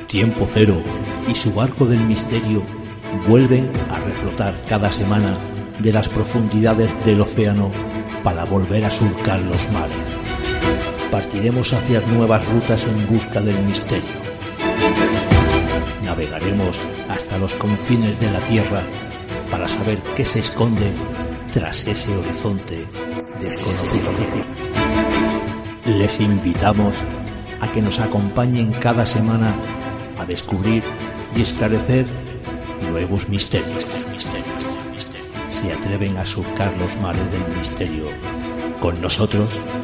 Tiempo Cero y su barco del misterio vuelven a reflotar cada semana de las profundidades del océano para volver a surcar los mares. Partiremos hacia nuevas rutas en busca del misterio. Navegaremos hasta los confines de la Tierra para saber qué se esconde tras ese horizonte desconocido. Les invitamos a que nos acompañen cada semana a descubrir y esclarecer nuevos misterios. Se atreven a surcar los mares del misterio con nosotros.